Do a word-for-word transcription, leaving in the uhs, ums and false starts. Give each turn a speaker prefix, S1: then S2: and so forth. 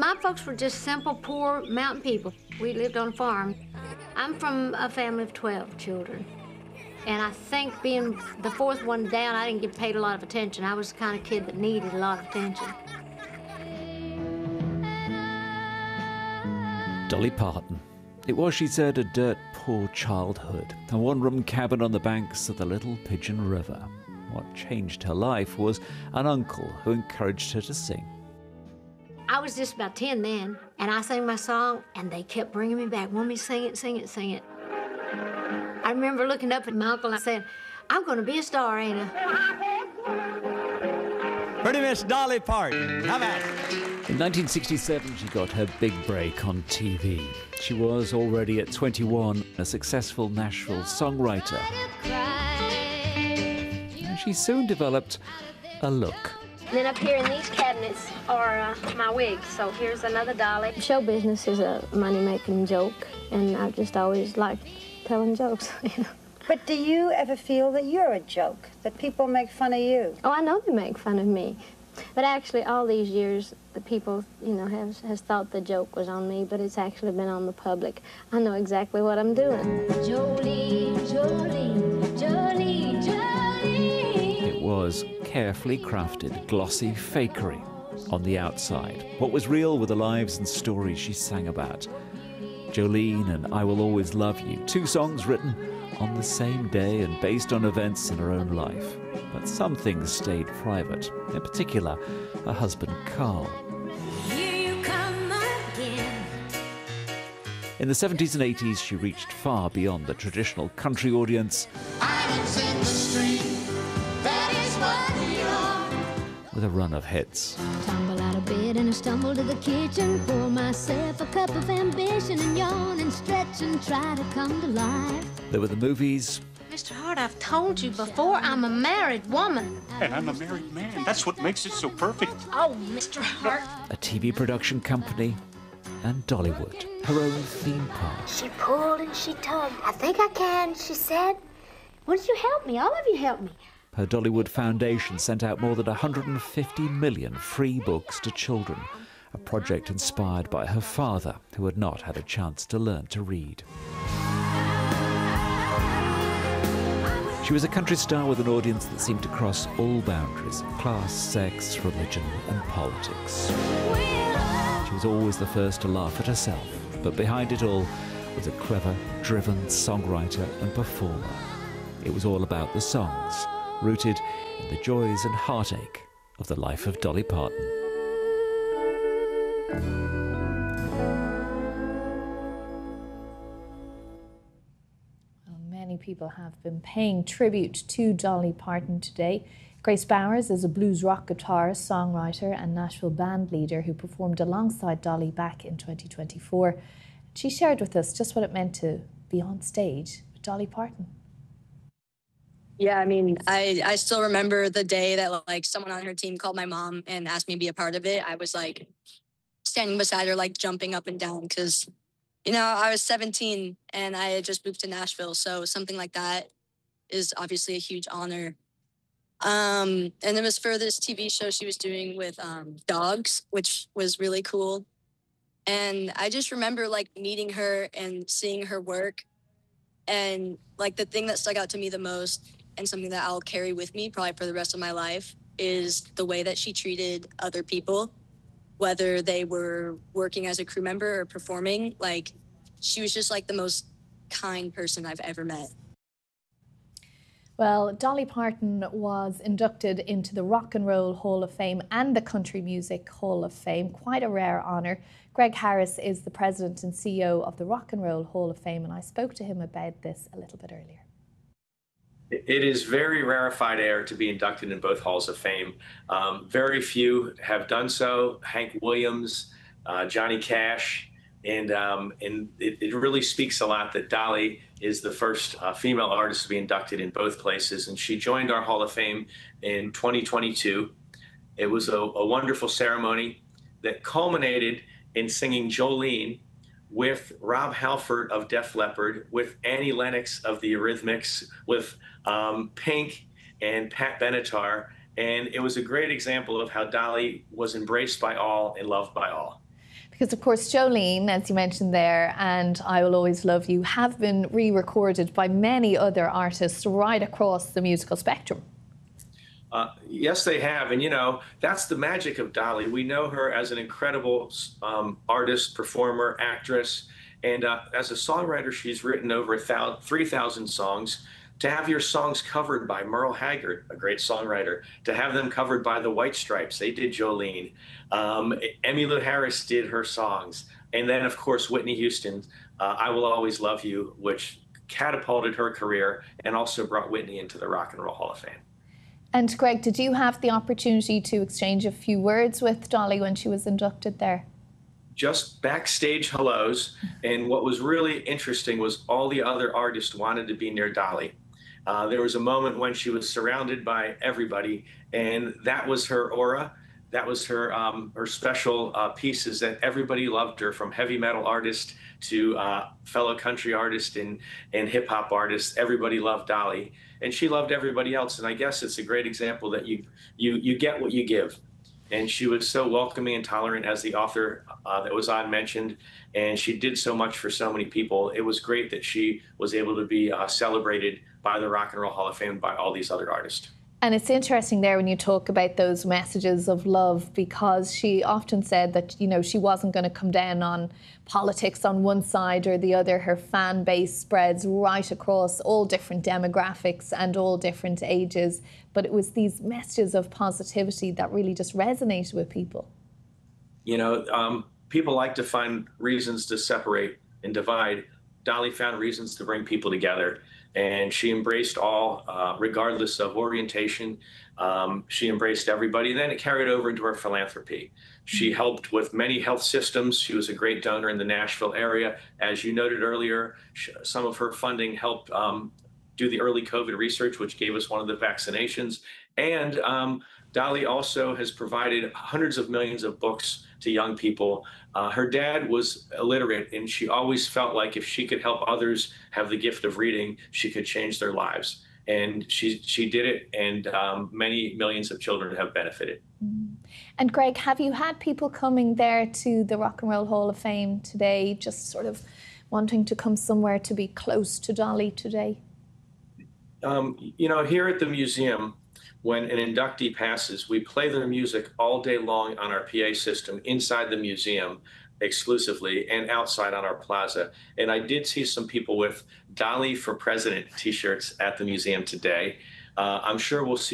S1: My folks were just simple, poor mountain people. We lived on a farm. I'm from a family of twelve children. And I think being the fourth one down, I didn't get paid a lot of attention. I was the kind of kid that needed a lot of attention.
S2: Dolly Parton. It was, she said, a dirt poor childhood, a one-room cabin on the banks of the Little Pigeon River. What changed her life was an uncle who encouraged her to sing.
S1: I was just about ten then, and I sang my song, and they kept bringing me back, wanting me to sing it, sing it, sing it. I remember looking up at my uncle and saying, I'm going to be a star, ain't I?
S3: Pretty Miss Dolly Parton. How about it?
S2: In nineteen sixty-seven, she got her big break on T V. She was already at twenty-one a successful Nashville songwriter. And she soon developed a look.
S1: And then up here in these cabinets are uh, my wigs. So here's another Dolly. Show business is a money-making joke, and I've just always liked telling jokes.
S4: But do you ever feel that you're a joke, that people make fun of you?
S1: Oh, I know they make fun of me. But actually, all these years, the people, you know, have has thought the joke was on me, but it's actually been on the public. I know exactly what I'm doing. Jolene, Jolene, Jolene, Jolene.
S2: It was carefully crafted, glossy fakery on the outside. What was real were the lives and stories she sang about. Jolene and I Will Always Love You, two songs written on the same day and based on events in her own life. But some things stayed private, in particular, her husband Carl.
S1: Here you come again.
S2: In the seventies and eighties, she reached far beyond the traditional country audience.
S5: Islands in the stream, that is what we are.
S2: With a run of hits.
S1: Tumble out of bed and I stumble to the kitchen, pour myself a cup of ambition and yawn and stretch and try to come to life.
S2: There were the movies.
S1: Mister Hart, I've told you before, I'm a married woman.
S6: And I'm a married man. That's what makes it so perfect.
S1: Oh, Mister Hart.
S2: A T V production company, and Dollywood, her own theme park.
S1: She pulled and she tugged. I think I can, she said. Why don't you help me? All of you help me.
S2: Her Dollywood Foundation sent out more than one hundred fifty million free books to children, a project inspired by her father, who had not had a chance to learn to read. She was a country star with an audience that seemed to cross all boundaries, class, sex, religion, and politics. She was always the first to laugh at herself, but behind it all was a clever, driven songwriter and performer. It was all about the songs, rooted in the joys and heartache of the life of Dolly Parton.
S7: Many people have been paying tribute to Dolly Parton today. Grace Bowers is a blues rock guitarist, songwriter and Nashville band leader who performed alongside Dolly back in twenty twenty-four. She shared with us just what it meant to be on stage with Dolly Parton.
S8: Yeah, I mean, I, I still remember the day that like someone on her team called my mom and asked me to be a part of it. I was like standing beside her, like jumping up and down because, you know, I was seventeen and I had just moved to Nashville. So something like that is obviously a huge honor. Um, and it was for this T V show she was doing with um, dogs, which was really cool. And I just remember like meeting her and seeing her work. And like the thing that stuck out to me the most and something that I'll carry with me probably for the rest of my life is the way that she treated other people, whether they were working as a crew member or performing. Like, she was just like the most kind person I've ever met.
S7: Well, Dolly Parton was inducted into the Rock and Roll Hall of Fame and the Country Music Hall of Fame. Quite a rare honour. Greg Harris is the president and C E O of the Rock and Roll Hall of Fame, and I spoke to him about this a little bit earlier.
S9: It is very rarefied air to be inducted in both Halls of Fame. Um, very few have done so. Hank Williams, uh, Johnny Cash, and um, and it, it really speaks a lot that Dolly is the first uh, female artist to be inducted in both places. And she joined our Hall of Fame in twenty twenty-two. It was a, a wonderful ceremony that culminated in singing Jolene with Rob Halford of Def Leppard, with Annie Lennox of the Eurythmics, with um, Pink and Pat Benatar. And it was a great example of how Dolly was embraced by all and loved by all.
S7: Because, of course, Jolene, as you mentioned there, and I Will Always Love You have been re-recorded by many other artists right across the musical spectrum.
S9: Uh, yes, they have. And, you know, that's the magic of Dolly. We know her as an incredible um, artist, performer, actress. And uh, as a songwriter, she's written over three thousand songs. To have your songs covered by Merle Haggard, a great songwriter, to have them covered by the White Stripes, they did Jolene. Um, Emmylou Harris did her songs. And then, of course, Whitney Houston, uh, I Will Always Love You, which catapulted her career and also brought Whitney into the Rock and Roll Hall of Fame.
S7: And Greg, did you have the opportunity to exchange a few words with Dolly when she was inducted there?
S9: Just backstage hellos. And what was really interesting was all the other artists wanted to be near Dolly. Uh, there was a moment when she was surrounded by everybody, and that was her aura. That was her um, her special uh, pieces that everybody loved her, from heavy metal artists to uh, fellow country artists and, and hip hop artists. Everybody loved Dolly, and she loved everybody else. And I guess it's a great example that you you you get what you give. And she was so welcoming and tolerant, as the author uh, that was on mentioned, and she did so much for so many people. It was great that she was able to be uh, celebrated by the Rock and Roll Hall of Fame, by all these other artists.
S7: And it's interesting there when you talk about those messages of love, because she often said that, you know, she wasn't going to come down on politics on one side or the other. Her fan base spreads right across all different demographics and all different ages. But it was these messages of positivity that really just resonated with people.
S9: You know, um, people like to find reasons to separate and divide. Dolly found reasons to bring people together. And she embraced all, uh, regardless of orientation. Um, she embraced everybody. And then it carried over into her philanthropy. She mm-hmm. helped with many health systems. She was a great donor in the Nashville area. As you noted earlier, she, some of her funding helped um, do the early COVID research, which gave us one of the vaccinations. And um, Dolly also has provided hundreds of millions of books to young people. Uh, her dad was illiterate, and she always felt like if she could help others have the gift of reading, she could change their lives. And she she did it, and um, many millions of children have benefited.
S7: Mm. And Greg, have you had people coming there to the Rock and Roll Hall of Fame today, just sort of wanting to come somewhere to be close to Dolly today?
S9: Um, you know, here at the museum, when an inductee passes, we play their music all day long on our P A system inside the museum exclusively, and outside on our plaza. And I did see some people with Dolly for President t-shirts at the museum today. Uh, I'm sure we'll see